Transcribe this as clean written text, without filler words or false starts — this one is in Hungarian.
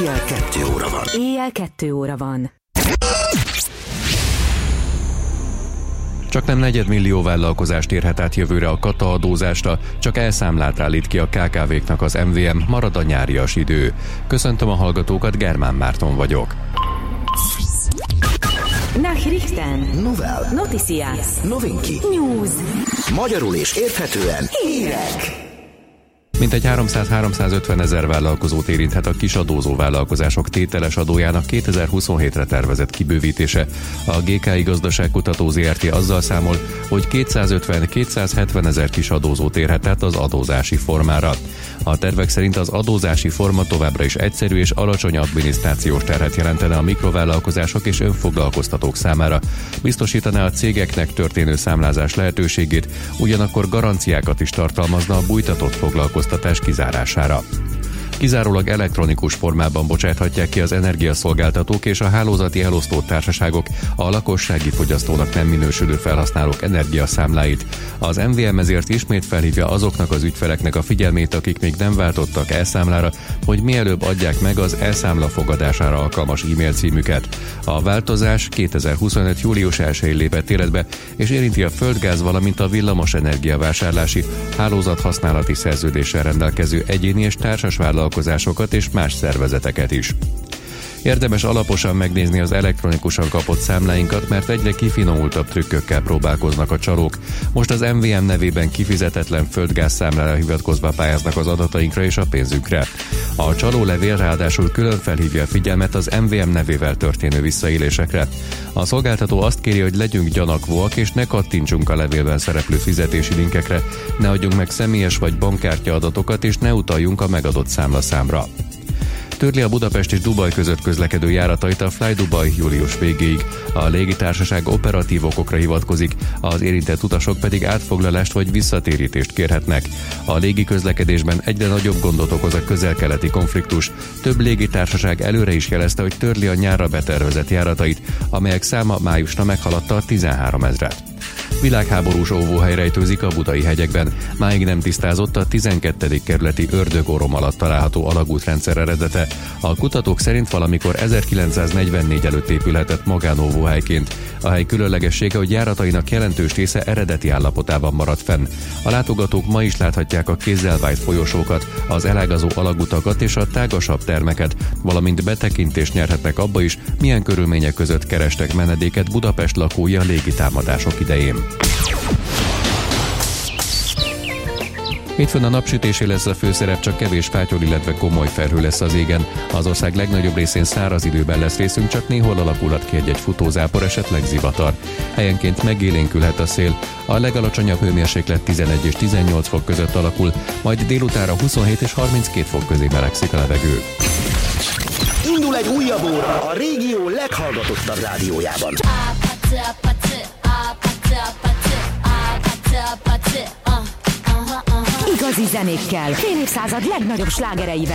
Éjjel 2 óra van. Éjjel 2 óra van. Csaknem 4 millió vállalkozást érhet át jövőre a kata adózásra, csak elszámlát állít ki a KKV-knak az MVM, marad a nyárias idő. Köszöntöm a hallgatókat, Germán Márton vagyok. Nachrichten. Novel. Noticias. Novinki. News. Magyarul és érthetően Hírek. Mintegy 300-350 ezer vállalkozót érinthet a kisadózó vállalkozások tételes adójának 2027-re tervezett kibővítése. A GKI Gazdaságkutató Zrt. Azzal számol, hogy 250-270 ezer kisadózót érhet át az adózási formára. A tervek szerint az adózási forma továbbra is egyszerű és alacsony adminisztrációs terhet jelentene a mikrovállalkozások és önfoglalkoztatók számára. Biztosítaná a cégeknek történő számlázás lehetőségét, ugyanakkor garanciákat is tartalmazna a bújtatott foglalkoztatás kizárására. Kizárólag elektronikus formában bocsáthatják ki az energiaszolgáltatók és a hálózati elosztó társaságok a lakossági fogyasztónak nem minősülő felhasználók energiaszámláit. Az MVM ezért ismét felhívja azoknak az ügyfeleknek a figyelmét, akik még nem váltottak elszámlára, hogy mielőbb adják meg az elszámla fogadására alkalmas e-mail címüket. A változás 2025. július 1-én lépett életbe, és érinti a földgáz, valamint a villamos energiavásárlási, hálózathasználati szerződéssel rendelkező egyéni és társas vállalkozásokat és más szervezeteket is. Érdemes alaposan megnézni az elektronikusan kapott számláinkat, mert egyre kifinomultabb trükkökkel próbálkoznak a csalók. Most az MVM nevében kifizetetlen földgáz számlára hivatkozva pályáznak az adatainkra és a pénzünkre. A csalólevél ráadásul külön felhívja a figyelmet az MVM nevével történő visszaélésekre. A szolgáltató azt kéri, hogy legyünk gyanakvóak és ne kattintsunk a levélben szereplő fizetési linkekre, ne adjunk meg személyes vagy bankkártya adatokat és ne utaljunk a megadott számlaszámra. Törli a Budapest és Dubaj között közlekedő járatait a Fly Dubai július végéig. A légitársaság operatív okokra hivatkozik, az érintett utasok pedig átfoglalást vagy visszatérítést kérhetnek. A légiközlekedésben egyre nagyobb gondot okoz a közel-keleti konfliktus. Több légitársaság előre is jelezte, hogy törli a nyárra betervezett járatait, amelyek száma májusra meghaladta a 13 000-et. Világháborús óvóhely rejtőzik a Budai hegyekben. Máig nem tisztázott a 12. kerületi Ördög-orom alatt található alagútrendszer eredete. A kutatók szerint valamikor 1944 előtt épülhetett magánóvóhelyként. A hely különlegessége, hogy járatainak jelentős része eredeti állapotában maradt fenn. A látogatók ma is láthatják a kézzel vájt folyosókat, az elágazó alagutakat és a tágasabb termeket, valamint betekintést nyerhetnek abba is, milyen körülmények között kerestek menedéket Budapest lakói a légitámadások idején. Hétfőn a napsütésé lesz a főszerep, csak kevés fátyol, illetve komoly felhő lesz az égen. Az ország legnagyobb részén száraz időben lesz részünk, csak néhol alakulhat ki egy futózápor, esetleg zivatar. Helyenként megélénkülhet a szél. A legalacsonyabb hőmérséklet 11 és 18 fok között alakul, majd délutánra 27 és 32 fok közé melegszik a levegő. indul egy újabb óra a régió leghallgatottabb rádiójában. Igazi zenékkel, fél évszázad legnagyobb slágereivel.